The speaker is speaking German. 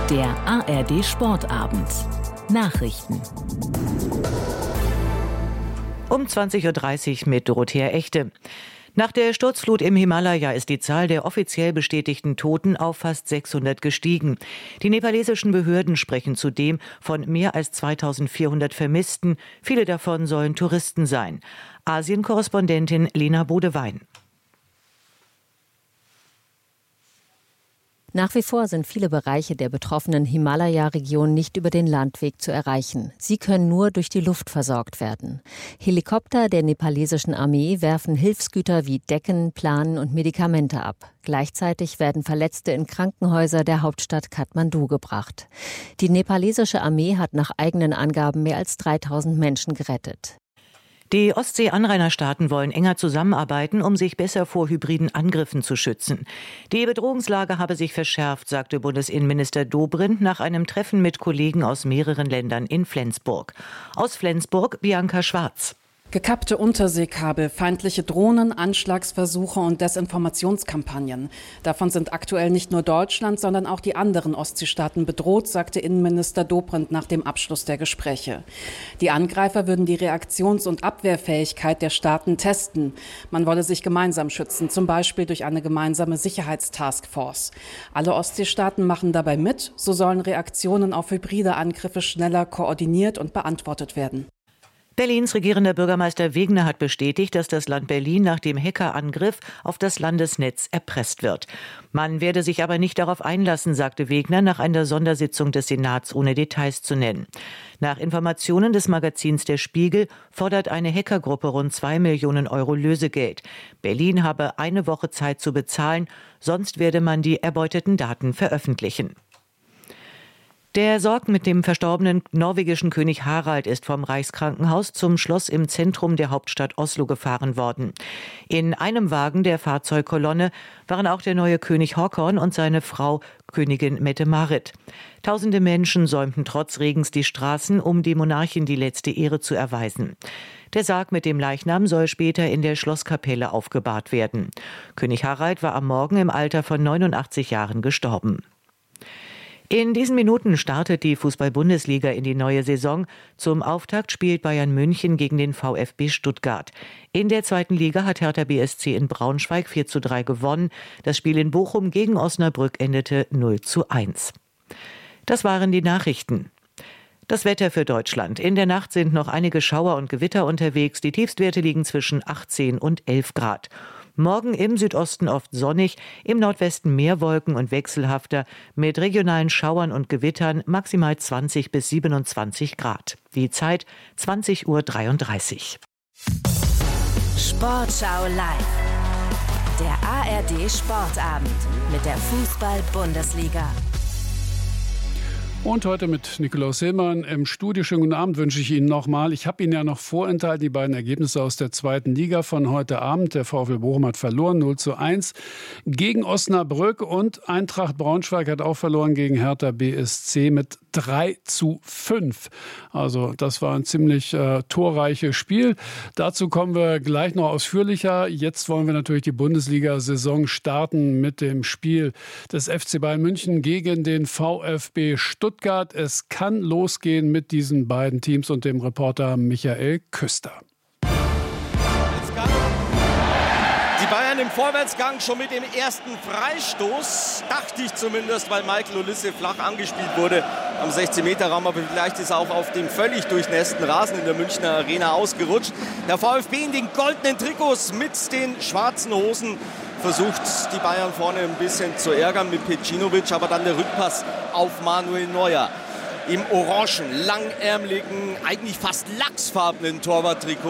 Der ARD Sportabend. Nachrichten. Um 20.30 Uhr mit Dorothea Echte. Nach der Sturzflut im Himalaya ist die Zahl der offiziell bestätigten Toten auf fast 600 gestiegen. Die nepalesischen Behörden sprechen zudem von mehr als 2400 Vermissten. Viele davon sollen Touristen sein. Asien-Korrespondentin Lena Bodewein. Nach wie vor sind viele Bereiche der betroffenen Himalaya-Region nicht über den Landweg zu erreichen. Sie können nur durch die Luft versorgt werden. Helikopter der nepalesischen Armee werfen Hilfsgüter wie Decken, Planen und Medikamente ab. Gleichzeitig werden Verletzte in Krankenhäuser der Hauptstadt Kathmandu gebracht. Die nepalesische Armee hat nach eigenen Angaben mehr als 3000 Menschen gerettet. Die Ostsee-Anrainerstaaten wollen enger zusammenarbeiten, um sich besser vor hybriden Angriffen zu schützen. Die Bedrohungslage habe sich verschärft, sagte Bundesinnenminister Dobrindt nach einem Treffen mit Kollegen aus mehreren Ländern in Flensburg. Aus Flensburg Bianca Schwarz. Gekappte Unterseekabel, feindliche Drohnen, Anschlagsversuche und Desinformationskampagnen. Davon sind aktuell nicht nur Deutschland, sondern auch die anderen Ostseestaaten bedroht, sagte Innenminister Dobrindt nach dem Abschluss der Gespräche. Die Angreifer würden die Reaktions- und Abwehrfähigkeit der Staaten testen. Man wolle sich gemeinsam schützen, zum Beispiel durch eine gemeinsame Sicherheitstaskforce. Alle Ostseestaaten machen dabei mit, so sollen Reaktionen auf hybride Angriffe schneller koordiniert und beantwortet werden. Berlins regierender Bürgermeister Wegner hat bestätigt, dass das Land Berlin nach dem Hackerangriff auf das Landesnetz erpresst wird. Man werde sich aber nicht darauf einlassen, sagte Wegner nach einer Sondersitzung des Senats, ohne Details zu nennen. Nach Informationen des Magazins Der Spiegel fordert eine Hackergruppe rund 2 Millionen Euro Lösegeld. Berlin habe eine Woche Zeit zu bezahlen, sonst werde man die erbeuteten Daten veröffentlichen. Der Sarg mit dem verstorbenen norwegischen König Harald ist vom Reichskrankenhaus zum Schloss im Zentrum der Hauptstadt Oslo gefahren worden. In einem Wagen der Fahrzeugkolonne waren auch der neue König Håkon und seine Frau Königin Mette-Marit. Tausende Menschen säumten trotz Regens die Straßen, um die Monarchin die letzte Ehre zu erweisen. Der Sarg mit dem Leichnam soll später in der Schlosskapelle aufgebahrt werden. König Harald war am Morgen im Alter von 89 Jahren gestorben. In diesen Minuten startet die Fußball-Bundesliga in die neue Saison. Zum Auftakt spielt Bayern München gegen den VfB Stuttgart. In der zweiten Liga hat Hertha BSC in Braunschweig 4:3 gewonnen. Das Spiel in Bochum gegen Osnabrück endete 0:1. Das waren die Nachrichten. Das Wetter für Deutschland. In der Nacht sind noch einige Schauer und Gewitter unterwegs. Die Tiefstwerte liegen zwischen 18 und 11 Grad. Morgen im Südosten oft sonnig, im Nordwesten mehr Wolken und wechselhafter, mit regionalen Schauern und Gewittern maximal 20 bis 27 Grad. Die Zeit 20:33 Uhr. Sportschau live. Der ARD Sportabend mit der Fußball-Bundesliga. Und heute mit Nikolaus Hillmann im Studio. Schönen guten Abend wünsche ich Ihnen nochmal. Ich habe Ihnen ja noch vorenthalten, die beiden Ergebnisse aus der zweiten Liga von heute Abend. Der VfL Bochum hat verloren, 0:1 gegen Osnabrück, und Eintracht Braunschweig hat auch verloren gegen Hertha BSC mit 3:5. Also das war ein ziemlich torreiches Spiel. Dazu kommen wir gleich noch ausführlicher. Jetzt wollen wir natürlich die Bundesliga-Saison starten mit dem Spiel des FC Bayern München gegen den VfB Stuttgart. Es kann losgehen mit diesen beiden Teams und dem Reporter Michael Küster. Die Bayern im Vorwärtsgang schon mit dem ersten Freistoß, dachte ich zumindest, weil Michael Olise flach angespielt wurde am 16-Meter-Raum, aber vielleicht ist er auch auf dem völlig durchnässten Rasen in der Münchner Arena ausgerutscht. Der VfB in den goldenen Trikots mit den schwarzen Hosen versucht die Bayern vorne ein bisschen zu ärgern mit Pecinovic, aber dann der Rückpass auf Manuel Neuer im orangen, langärmeligen, eigentlich fast lachsfarbenen Torwarttrikot.